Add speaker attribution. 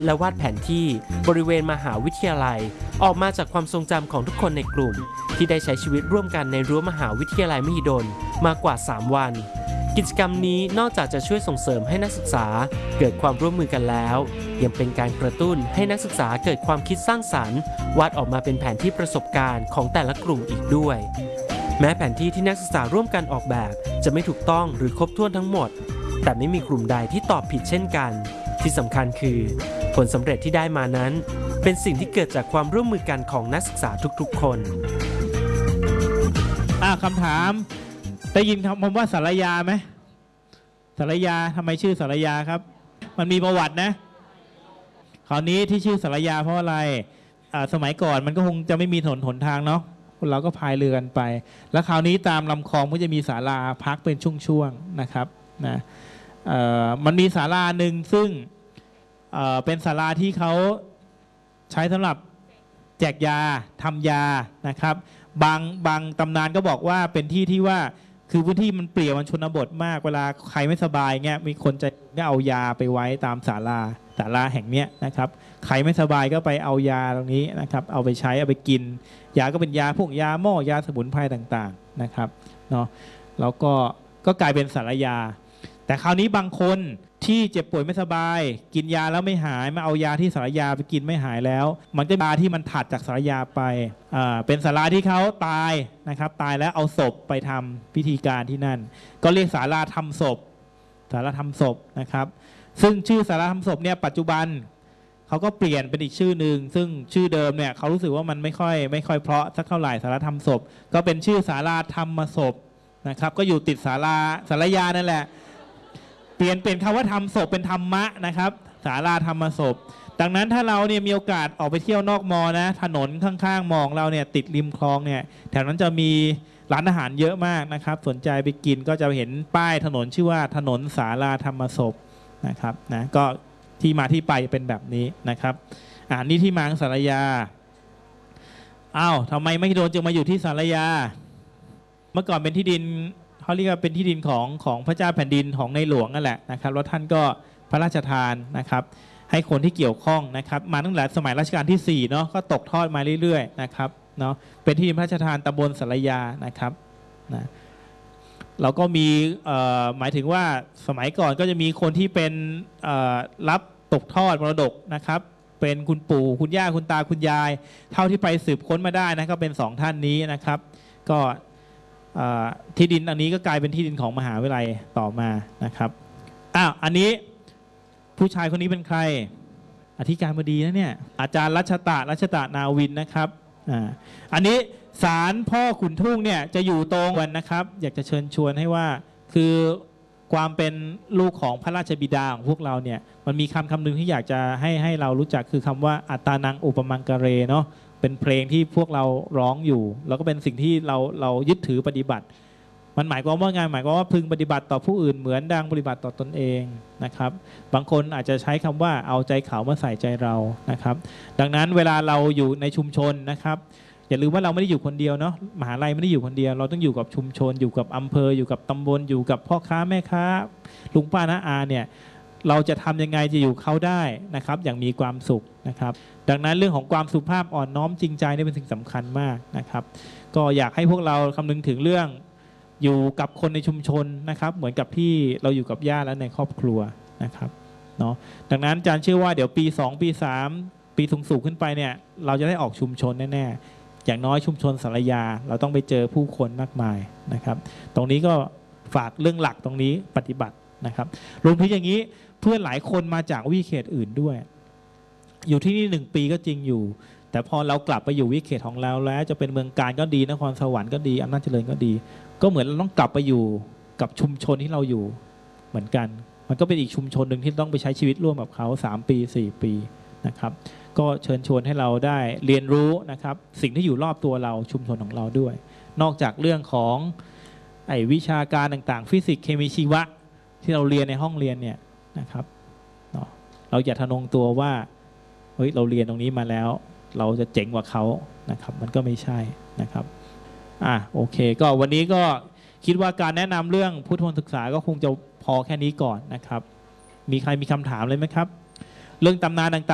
Speaker 1: และวาดแผนที่บริเวณมหาวิทยาลัยออกมาจากความทรงจำของทุกคนในกลุ่มที่ได้ใช้ชีวิตร่วมกันในรั้วมหาวิทยาลัยมหิดลมากว่า3วันกิจกรรมนี้นอกจากจะช่วยส่งเสริมให้นักศึกษาเกิดความร่วมมือกันแล้วยังเป็นการกระตุ้นให้นักศึกษาเกิดความคิดสร้างสรรค์วาดออกมาเป็นแผนที่ประสบการณ์ของแต่ละกลุ่มอีกด้วยแม้แผนที่ที่นักศึกษาร่วมกันออกแบบจะไม่ถูกต้องหรือครบถ้วนทั้งหมดแต่ไม่มีกลุ่มใดที่ตอบผิดเช่นกันที่สำคัญคือผลสำเร็จที่ได้มานั้นเป็นสิ่งที่เกิดจากความร่วมมือกันของนักศึกษาทุกๆคน
Speaker 2: คำถามได้ยินคำว่าสารยาไหมสารยาทำไมชื่อสารยาครับมันมีประวัตินะคราวนี้ที่ชื่อสารยาเพราะอะไรสมัยก่อนมันก็คงจะไม่มีถนนหนทางเนาะเราก็พายเรือกันไปแล้วคราวนี้ตามลำคลองก็จะมีศาลาพักเป็นช่วงๆนะครับนะมันมีศาลาหนึ่งซึ่งเป็นศาลาที่เขาใช้สำหรับแจกยาทำยานะครับบางตำนานก็บอกว่าเป็นที่ที่ว่าคือพื้นที่มันเปลี่ยวมันชนบทมากเวลาใครไม่สบายเงี้ยมีคนจะเอายาไปไว้ตามศาลาแห่งเนี้ยนะครับใครไม่สบายก็ไปเอายาตรงนี้นะครับเอาไปใช้เอาไปกินยาก็เป็นยาพวกยาหม้อยาสมุนไพรต่างๆนะครับเนาะแล้วก็กลายเป็นสารยาแต่คราวนี้บางคนที่เจ็บป่วยไม่สบายกินยาแล้วไม่หายมาเอายาที่สารยาไปกินไม่หายแล้วมันจะมียาที่มันถัดจากสารยาไปเป็นศาลาที่เขาตายนะครับตายแล้วเอาศพไปทำพิธีการที่นั่นก็เรียกศาลาทำศพนะครับซึ่งชื่อศาลาทำศพเนี่ยปัจจุบันเขาก็เปลี่ยนเป็นอีกชื่อหนึ่งซึ่งชื่อเดิมเนี่ยเขารู้สึกว่ามันไม่ค่อยเพราะสักเท่าไหร่ศาลาทำศพก็เป็นชื่อศาลาธรรมศพนะครับก็อยู่ติดศาลายานั่นแหละเปลี่ยนคำว่าทำศพเป็นธรรมะนะครับศาลาธรรมศพดังนั้นถ้าเราเนี่ยมีโอกาสออกไปเที่ยวนอกมอนะถนนข้างๆมองเราเนี่ยติดริมคลองเนี่ยแถวนั้นจะมีร้านอาหารเยอะมากนะครับสนใจไปกินก็จะเห็นป้ายถนนชื่อว่าถนนศาลาธรรมศพนะครับนะก็ที่มาที่ไปเป็นแบบนี้นะครับนี่ที่มาของสารยาทำไมมหิดลจึงมาอยู่ที่สารยาเมื่อก่อนเป็นที่ดินเขาเรียกว่าเป็นที่ดินของพระเจ้าแผ่นดินของในหลวงนั่นแหละนะครับแล้วท่านก็พระราชทานนะครับให้คนที่เกี่ยวข้องนะครับมาตั้งแต่สมัยรัชกาลที่4เนาะก็ตกทอดมาเรื่อยๆนะครับเนาะเป็นที่ดินพระราชทานตำบลสารยานะครับนะเราก็มีหมายถึงว่าสมัยก่อนก็จะมีคนที่เป็นรับตกทอดมรดกนะครับเป็นคุณปู่คุณย่าคุณตาคุณยายเท่าที่ไปสืบค้นมาได้นะก็เป็น2ท่านนี้นะครับก็ที่ดินอันนี้ก็กลายเป็นที่ดินของมหาวิทยาลัยต่อมานะครับอันนี้ผู้ชายคนนี้เป็นใครอธิการบดีนะเนี่ยอาจารย์รัชตะนาวินนะครับอันนี้ศาลพ่อขุนทุ่งเนี่ยจะอยู่ตรงวันนะครับอยากจะเชิญชวนให้ว่าคือความเป็นลูกของพระราชบิดาของพวกเราเนี่ยมันมีคำหนึ่งที่อยากจะให้เรารู้จักคือคำว่าอัตตานังอุปมังกเรเนาะเป็นเพลงที่พวกเราร้องอยู่แล้วก็เป็นสิ่งที่เรายึดถือปฏิบัติมันหมายความว่าไงหมายความว่าพึงปฏิบัติต่อผู้อื่นเหมือนดังปฏิบัติต่อตนเองนะครับบางคนอาจจะใช้คำว่าเอาใจเขามาใส่ใจเรานะครับดังนั้นเวลาเราอยู่ในชุมชนนะครับอย่าลืมว่าเราไม่ได้อยู่คนเดียวเนาะมหาลัยไม่ได้อยู่คนเดียวเราต้องอยู่กับชุมชนอยู่กับอำเภออยู่กับตำบลอยู่กับพ่อค้าแม่ค้าลุงป้าน้าอาเนี่ยเราจะทำยังไงจะอยู่เขาได้นะครับอย่างมีความสุขนะครับดังนั้นเรื่องของความสุภาพอ่อนน้อมจริงใจนี่เป็นสิ่งสำคัญมากนะครับก็อยากให้พวกเราคำนึงถึงเรื่องอยู่กับคนในชุมชนนะครับเหมือนกับที่เราอยู่กับญาติและในครอบครัวนะครับเนาะดังนั้นอาจารย์เชื่อว่าเดี๋ยวปี2ปี3ปีสูงขึ้นไปเนี่ยเราจะได้ออกชุมชนแน่ๆอย่างน้อยชุมชนสารยาเราต้องไปเจอผู้คนมากมายนะครับตรงนี้ก็ฝากเรื่องหลักตรงนี้ปฏิบัตินะครับรวมถึงอย่างนี้เพื่อนหลายคนมาจากวิเขตอื่นด้วยอยู่ที่นี่1ปีก็จริงอยู่แต่พอเรากลับไปอยู่วิเขตของเราแล้วจะเป็นเมืองการก็ดีนครสวรรค์ก็ดีอำนาจเจริญก็ดีก็เหมือนเราต้องกลับไปอยู่กับชุมชนที่เราอยู่เหมือนกันมันก็เป็นอีกชุมชนหนึ่งที่ต้องไปใช้ชีวิตร่วมกับเขา3ปี4ปีนะครับก็เชิญชวนให้เราได้เรียนรู้นะครับสิ่งที่อยู่รอบตัวเราชุมชนของเราด้วยนอกจากเรื่องของวิชาการต่างๆฟิสิกส์เคมีชีวะที่เราเรียนในห้องเรียนเนี่ยนะครับเราอย่าทะนงตัวว่าเฮ้ยเราเรียนตรงนี้มาแล้วเราจะเจ๋งกว่าเขานะครับมันก็ไม่ใช่นะครับโอเคก็วันนี้ก็คิดว่าการแนะนำเรื่องพุทธมนต์ศึกษาก็คงจะพอแค่นี้ก่อนนะครับมีใครมีคำถามเลยไหมครับเรื่องตำนานต่างๆ